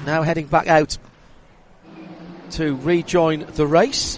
now heading back out to rejoin the race.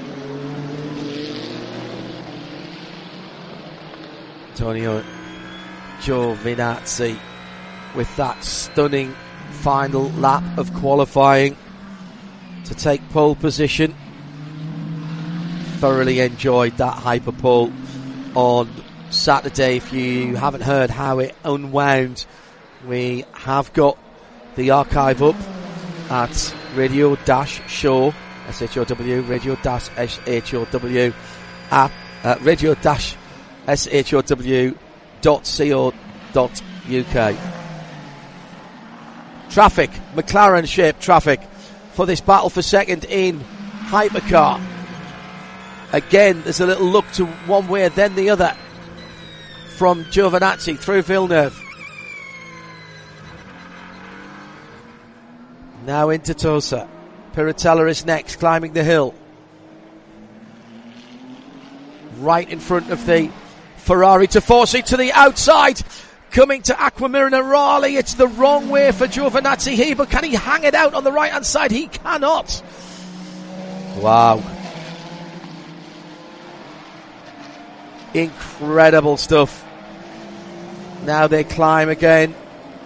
Antonio Giovinazzi with that stunning final lap of qualifying to take pole position. Thoroughly enjoyed that hyperpole on Saturday. If you haven't heard how it unwound, we have got the archive up at radio-show, S-H-O-W, radio-S-H-O-W, at radio-show.co.uk. Traffic, McLaren shaped traffic for this battle for second in hypercar. Again, there's a little look to one way then the other from Giovinazzi through Villeneuve. Now into Tosa. Piratella is next, climbing the hill. Right in front of the Ferrari Tifosi to the outside. Coming to Acqua Minerale. It's the wrong way for Giovinazzi here, but can he hang it out on the right-hand side? He cannot. Wow. Incredible stuff. Now they climb again.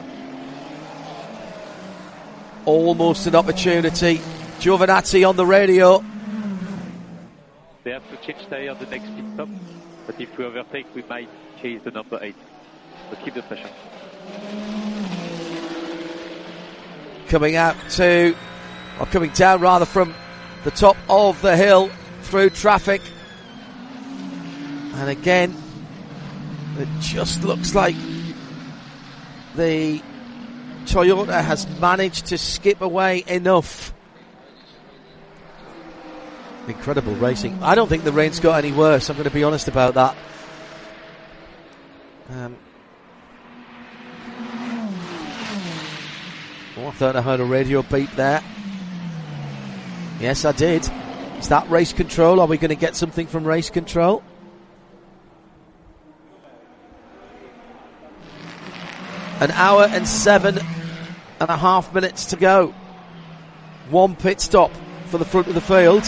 Almost an opportunity. Giovinazzi on the radio. They have to change tire the next pit stop, but if we overtake, we might chase the number 8. So keep the pressure. Coming down rather from the top of the hill through traffic. And again, it just looks like the Toyota has managed to skip away enough. Incredible racing. I don't think the rain's got any worse. I'm going to be honest about that. I thought I heard a radio beep there. Yes, I did. Is that race control? Are we going to get something from race control? An hour and 7.5 minutes to go. One pit stop for the front of the field.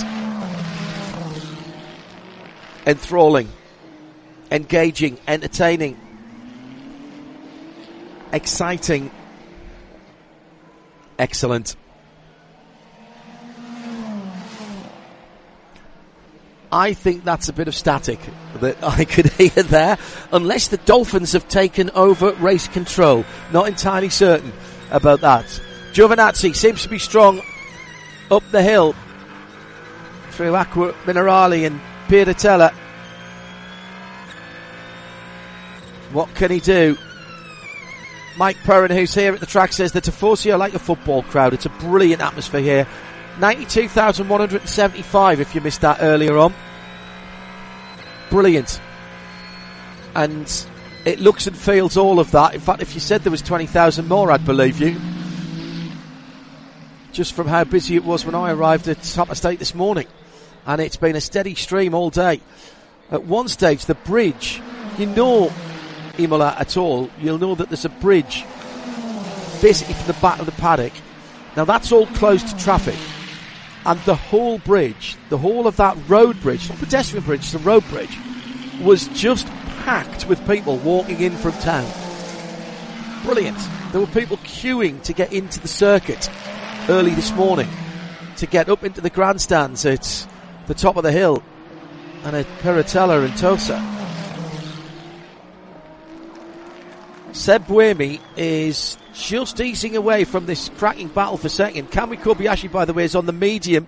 Enthralling, engaging, entertaining, exciting, excellent. I think that's a bit of static that I could hear there, unless the Dolphins have taken over race control. Not entirely certain about that. Giovinazzi seems to be strong up the hill through Acqua Minerale and Piratella. What can he do? Mike Perrin, who's here at the track, says the Tifosi are like a football crowd. It's a brilliant atmosphere here. 92,175 if you missed that earlier on. Brilliant. And it looks and feels all of that. In fact, if you said there was 20,000 more, I'd believe you. Just from how busy it was when I arrived at Top Estate this morning. And it's been a steady stream all day. At one stage, the bridge, you know Imola at all, you'll know that there's a bridge basically from the back of the paddock. Now that's all closed to traffic. And the whole bridge, the whole of that road bridge, not pedestrian bridge, it's a road bridge, was just packed with people walking in from town. Brilliant. There were people queuing to get into the circuit early this morning, to get up into the grandstands at the top of the hill, and at Piratella and Tosa. Seb Buemi is just easing away from this cracking battle for second. Kamui Kobayashi, by the way, is on the medium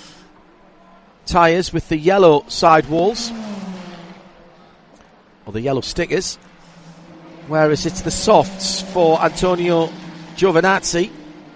tyres with the yellow sidewalls, or the yellow stickers, whereas it's the softs for Antonio Giovinazzi.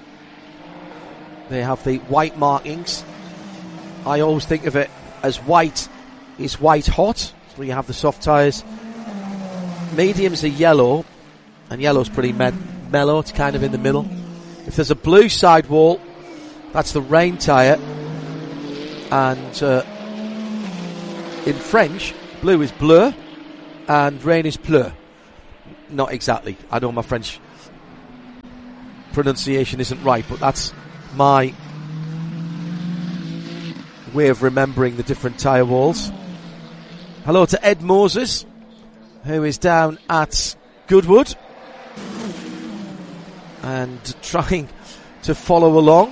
They have the white markings. I always think of it as white is white hot, so you have the soft tyres. Mediums are yellow, and yellow's pretty mellow, it's kind of in the middle. If there's a blue sidewall, that's the rain tyre, and in French, blue is bleu, and rain is pleu. Not exactly, I know my French pronunciation isn't right, but that's my way of remembering the different tyre walls. Hello to Ed Moses, who is down at Goodwood and trying to follow along.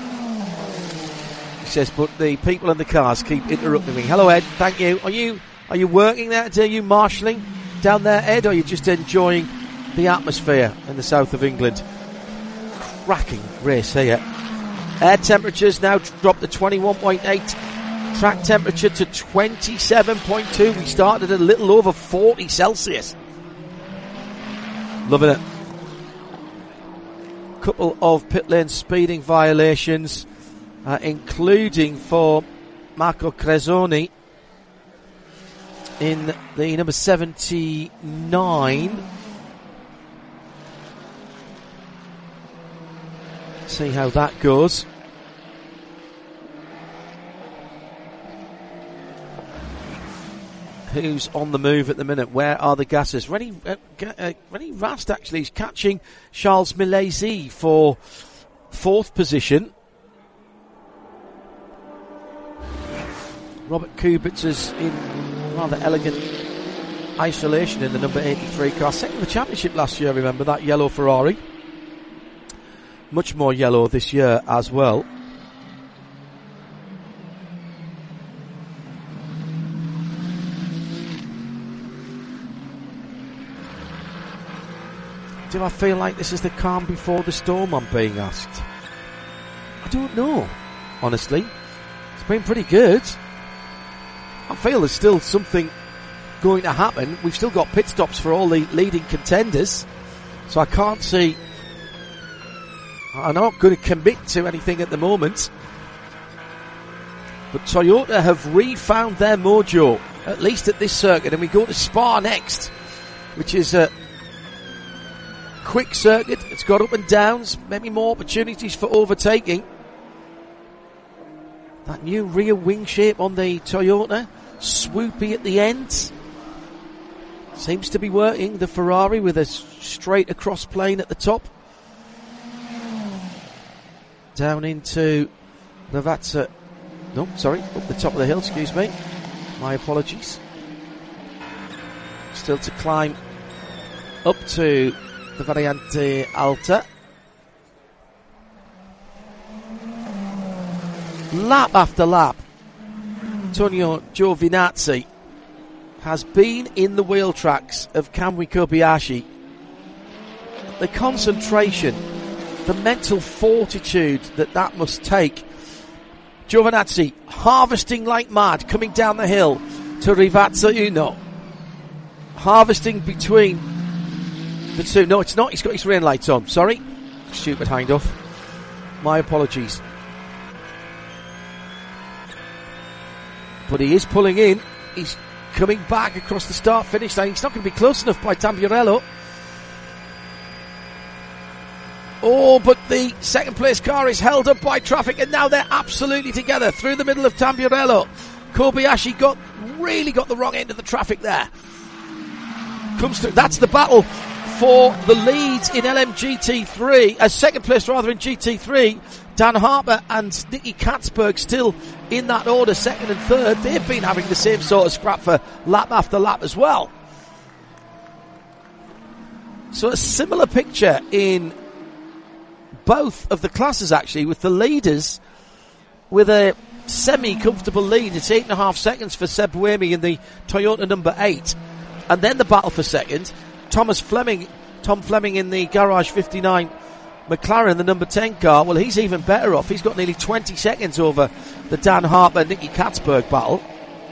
He says, but the people in the cars keep interrupting me. Hello, Ed. Thank you. Are you working there today? Are you marshalling down there, Ed? Or are you just enjoying the atmosphere in the south of England? Cracking race here. Air temperatures now dropped to 21.8. Track temperature to 27.2. We started a little over 40 Celsius. Loving it. Couple of pit lane speeding violations, including for Marco Crezzoni in the number 79. See how that goes. Who's on the move at the minute? Where are the gassers? Rennie Rast actually is catching Charles Milesi for 4th position. Robert Kubica is in rather elegant isolation in the number 83 car. Second in the championship last year, remember, that yellow Ferrari. Much more yellow this year as well. Do I feel like this is the calm before the storm, I'm being asked? I don't know, honestly. It's been pretty good. I feel there's still something going to happen. We've still got pit stops for all the leading contenders, so I can't see... I'm not going to commit to anything at the moment. But Toyota have refound their mojo, at least at this circuit, and we go to Spa next, which is a quick circuit. It's got up and downs, maybe more opportunities for overtaking. That new rear wing shape on the Toyota, swoopy at the ends, seems to be working. The Ferrari with a straight across plane at the top. Down into Lavazza. No, sorry, up the top of the hill, excuse me. My apologies. Still to climb up to the Variante Alta. Lap after lap, Antonio Giovinazzi has been in the wheel tracks of Kamui Kobayashi. The concentration, the mental fortitude that must take. Giovinazzi harvesting like mad, coming down the hill to Rivazza Uno. Harvesting between the two. No, it's not. He's got his rain lights on. Sorry. Stupid Hindhaugh. My apologies. But he is pulling in. He's coming back across the start-finish line. He's not going to be close enough by Tamburello. Oh, but the second place car is held up by traffic, and now they're absolutely together through the middle of Tamburello. Kobayashi really got the wrong end of the traffic there. Comes through. That's the battle for the leads in LMGT3, second place rather in GT3. Dan Harper and Nicky Katzberg still in that order, second and third. They've been having the same sort of scrap for lap after lap as well. So a similar picture in both of the classes, actually, with the leaders with a semi-comfortable lead. It's 8.5 seconds for Seb Buemi in the Toyota number 8. And then the battle for second. Tom Fleming in the Garage 59 McLaren, the number 10 car. Well, he's even better off. He's got nearly 20 seconds over the Dan Harper, Nicky Katzberg battle.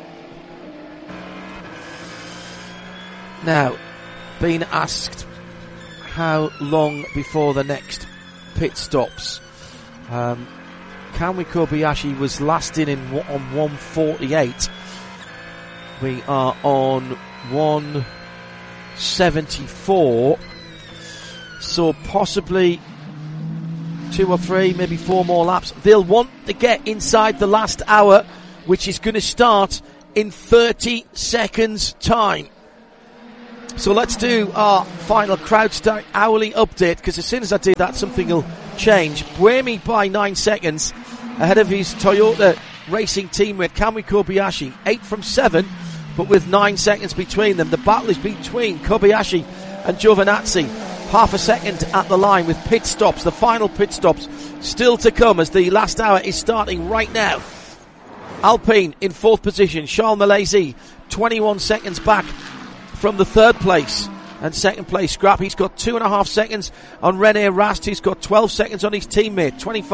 Now, being asked how long before the next pit stops. Kamui Kobayashi was last in on 148. We are on 174. So possibly 2 or 3, maybe 4 more laps. They'll want to get inside the last hour, which is going to start in 30 seconds time. So let's do our final crowd start hourly update, because as soon as I do that, something will change. Buemi by 9 seconds ahead of his Toyota racing teammate Kamui Kobayashi, 8 from 7, but with 9 seconds between them. The battle is between Kobayashi and Giovinazzi, half a second at the line with pit stops, the final pit stops still to come as the last hour is starting right now. Alpine in 4th position, Charles Malézy 21 seconds back from the 3rd place and 2nd place Scrap. He's got 2.5 seconds on René Rast. He's got 12 seconds on his teammate.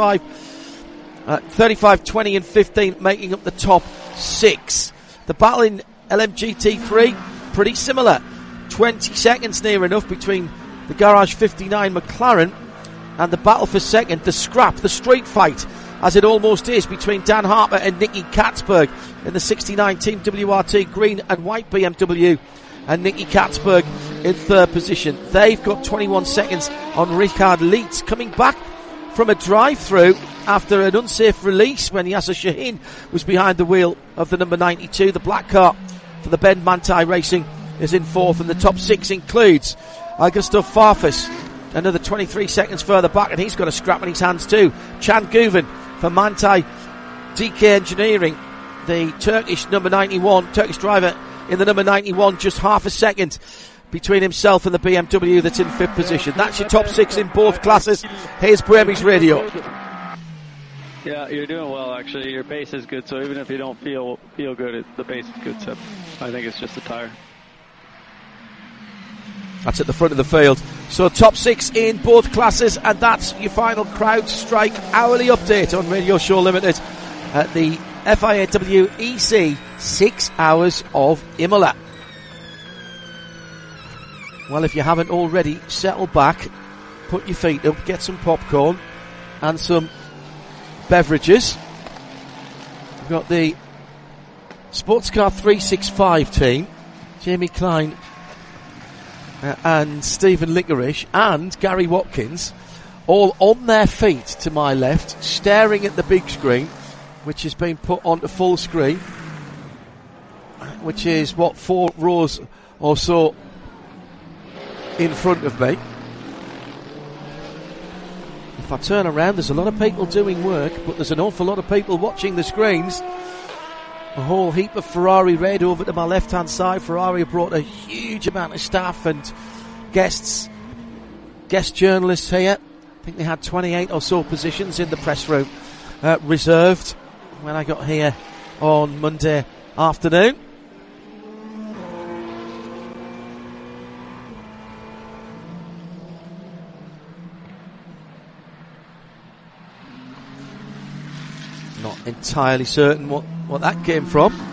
35, 20 and 15 making up the top 6. The battle in LMGT3 pretty similar. 20 seconds near enough between the Garage 59 McLaren and the battle for second, the scrap, the street fight, as it almost is, between Dan Harper and Nicky Katzberg in the 69 Team WRT green and white BMW, and Nicky Katzberg in 3rd position. They've got 21 seconds on Richard Leitz, coming back from a drive-through after an unsafe release when Yasser Shaheen was behind the wheel of the number 92. The black car for the Ben Manthey Racing is in 4th, and the top 6 includes Augusto Farfus, another 23 seconds further back, and he's got a scrap in his hands too. Can Guven for Manthey DK Engineering, the Turkish number 91, Turkish driver in the number 91, just half a second between himself and the BMW that's in 5th position. That's your top 6 in both classes. Here's Buemi's radio. Yeah, you're doing well, actually. Your pace is good, so even if you don't feel good, the pace is good, so I think it's just a tire. That's at the front of the field. So top 6 in both classes, and that's your final Crowd Strike hourly update on Radio Show Limited at the FIA WEC 6 Hours of Imola. Well, if you haven't already, settle back, put your feet up, get some popcorn and some beverages. We've got the Sportscar 365 team, Jamie Klein and Stephen Lickerish and Gary Watkins, all on their feet to my left, staring at the big screen, which has been put onto full screen, which is, 4 rows or so in front of me. If I turn around, there's a lot of people doing work, but there's an awful lot of people watching the screens. A whole heap of Ferrari red over to my left-hand side. Ferrari have brought a huge amount of staff and guest journalists here. I think they had 28 or so positions in the press room reserved when I got here on Monday afternoon. Not entirely certain what that came from.